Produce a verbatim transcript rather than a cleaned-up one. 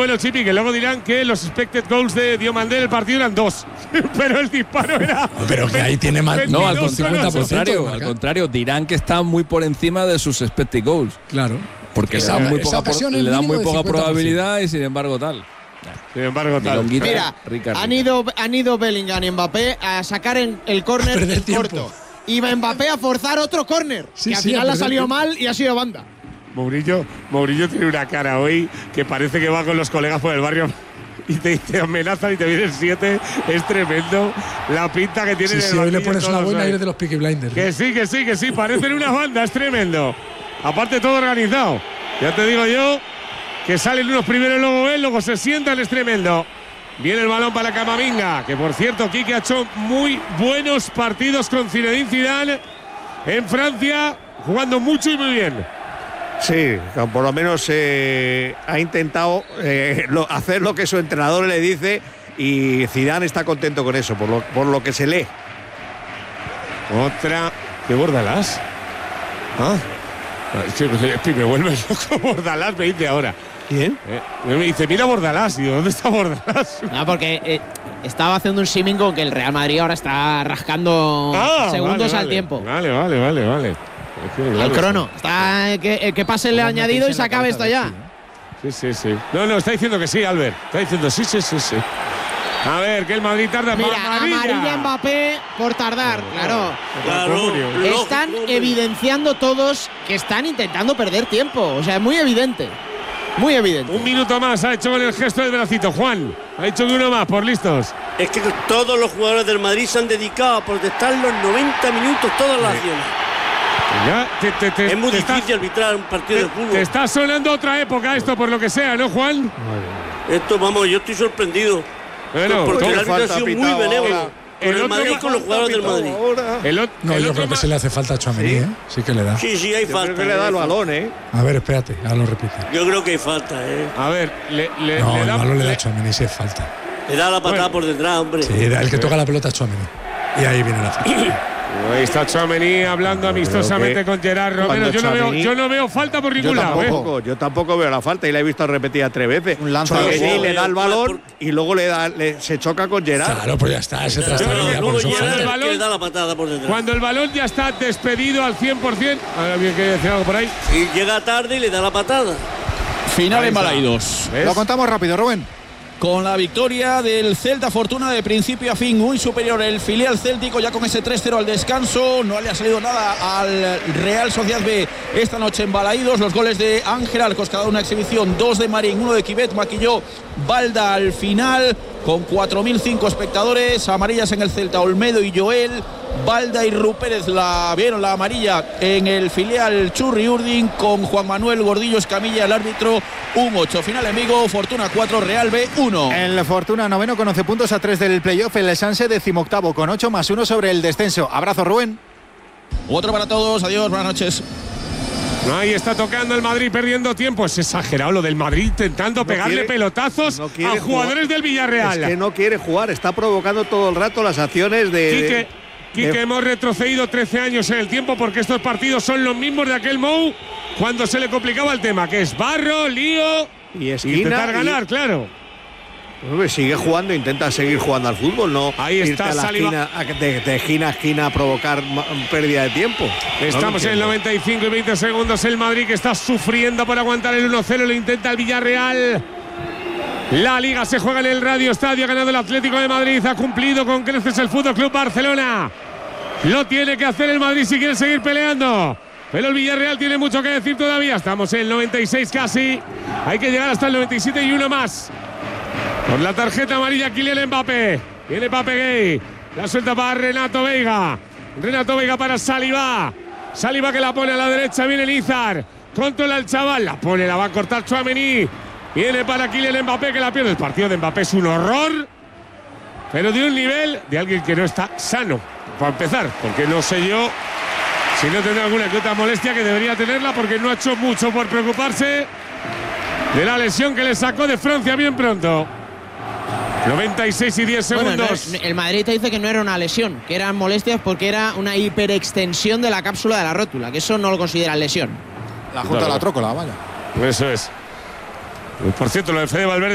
bueno, Chipi, que luego dirán que los expected goals de Diomandé en el partido eran dos. Pero el disparo era. Pero que ahí tiene más. No, al contrario, al contrario, dirán que está muy por encima de sus expected goals. Claro. Porque esa, muy poca por, le dan muy poca probabilidad y sin embargo tal. Sin embargo tal. Mira, rica, han, rica. Ido, han ido Bellingham y Mbappé a sacar en el córner corto. Y Mbappé a forzar otro córner. Sí, que al sí, final ha salido tiempo. mal y ha sido banda. Mourinho, Mourinho tiene una cara hoy que parece que va con los colegas por el barrio y te, te amenazan y te vienen siete. Es tremendo la pinta que tiene. Sí, sí, hoy le pones una buena aire de los Peaky Blinders. Que sí, que sí, que sí, parecen una banda, es tremendo. Aparte todo organizado. Ya te digo yo que salen unos primeros, luego él, luego se sientan, es tremendo. Viene el balón para Camavinga, que por cierto, Quique ha hecho muy buenos partidos con Zinedine Zidane en Francia, jugando mucho y muy bien. Sí, por lo menos eh, ha intentado eh, lo, hacer lo que su entrenador le dice y Zidane está contento con eso, por lo, por lo que se lee. Otra. ¿Qué Bordalás? ¿Ah? Sí, me vuelve loco Bordalás, me dice ahora. ¿Quién? Eh, me dice, mira Bordalás. Digo, ¿dónde está Bordalás? No, porque eh, estaba haciendo un símil con que el Real Madrid ahora está rascando ah, segundos vale, al vale, tiempo. Vale, vale, vale, vale. Es que, claro, al crono. Está, que, que pase el añadido y se acabe esto ya. Sí, sí, sí. No, no, está diciendo que sí, Albert. Está diciendo sí, sí, sí, sí. A ver, que el Madrid tarda. Mira, amarilla. amarilla Mbappé por tardar, claro. claro. Están evidenciando todos que están intentando perder tiempo. O sea, es muy evidente. Muy evidente. Un minuto más ha hecho con el gesto del bracito. Juan, ha hecho que uno más, por listos. Es que todos los jugadores del Madrid se han dedicado a protestar los noventa minutos, todas las sí. acciones. Ya, te, te, te, es muy te difícil está, arbitrar un partido te, de fútbol. Te está sonando otra época esto, por lo que sea, ¿no, Juan? Esto, vamos, yo estoy sorprendido. Bueno, porque el árbitro ha sido muy benévolo. Con el, el Madrid y con los jugadores del Madrid. El otro, no, yo creo que se le hace falta a Tchouaméni, ¿Sí? ¿eh? Sí que le da. Sí, sí, hay yo falta. Creo que le da el balón, ¿eh? A ver, espérate, ahora lo repite. Yo creo que hay falta, ¿eh? A ver, le, le, no, le el da, balón le da le, a Tchouaméni, sí es falta. Le da la patada bueno. por detrás, hombre. Sí, el que toca la pelota es Tchouaméni. Y ahí viene la falta. Ahí está Tchouaméni hablando amistosamente con Gerard Romero. Yo no, veo, yo no veo falta por ningún yo lado. Tampoco, ¿eh? Yo tampoco veo la falta y la he visto repetida tres veces. Un lanza Tchouaméni le da el balón y luego le da, le, se choca con Gerard. Claro, pues ya está, se trastaría por eso. Le da la patada por detrás. Cuando el balón ya está despedido al cien por cien. Ahora bien, ¿quieres decir algo por ahí? Y llega tarde y le da la patada. Final en Balaidos. Lo contamos rápido, Rubén. Con la victoria del Celta, fortuna de principio a fin, muy superior el filial céltico, ya con ese tres cero al descanso. No le ha salido nada al Real Sociedad B esta noche en Balaídos. Los goles de Ángel Arcos, cada una exhibición, dos de Marín, uno de Quivet, maquilló Balda al final, con cuatro mil cinco espectadores. Amarillas en el Celta, Olmedo y Joel. Balda y Rupérez la vieron la amarilla en el filial Churri Urdin, con Juan Manuel Gordillo Escamilla el árbitro. Un ocho. Final en Vigo, Fortuna cuatro, Real B uno. El Fortuna noveno con once puntos a tres del playoff. El Sanse decimoctavo con ocho más uno sobre el descenso. Abrazo, Rubén. Otro para todos. Adiós, buenas noches. Ahí está tocando el Madrid, perdiendo tiempo. Es exagerado lo del Madrid, intentando no pegarle quiere, pelotazos no a jugadores jugar. del Villarreal. Es que no quiere jugar, está provocando todo el rato las acciones de... Quique, Quique de... hemos retrocedido trece años en el tiempo, porque estos partidos son los mismos de aquel Mou cuando se le complicaba el tema, que es barro, lío y esquina, intentar ganar, y... claro. Pues sigue jugando, intenta seguir jugando al fútbol, no ahí está irte a la esquina, de, de esquina a esquina a provocar pérdida de tiempo. Estamos no en el noventa y cinco y veinte segundos. El Madrid, que está sufriendo por aguantar el uno cero, lo intenta el Villarreal. La Liga se juega en el Radio Estadio, ha ganado el Atlético de Madrid, ha cumplido con creces el Fútbol Club Barcelona. Lo tiene que hacer el Madrid si quiere seguir peleando, pero el Villarreal tiene mucho que decir todavía. Estamos en el noventa y seis casi, hay que llegar hasta el noventa y siete y uno más. Por la tarjeta amarilla, Kylian Mbappé. Viene Mbappé Gay. La suelta para Renato Veiga. Renato Veiga para Saliba. Saliba que la pone a la derecha. Viene Lizar. Controla el chaval. La pone, la va a cortar Tchouaméni. Viene para Kylian Mbappé, que la pierde. El partido de Mbappé es un horror, pero de un nivel de alguien que no está sano, para empezar. Porque no sé yo si no tendrá alguna que otra molestia, que debería tenerla, porque no ha hecho mucho por preocuparse de la lesión que le sacó de Francia bien pronto. noventa y seis y diez segundos. Bueno, no, el Madrid te dice que no era una lesión, que eran molestias porque era una hiperextensión de la cápsula de la rótula, que eso no lo consideran lesión. La junta de la trócola, vaya. Eso es. Por cierto, lo de Fede Valverde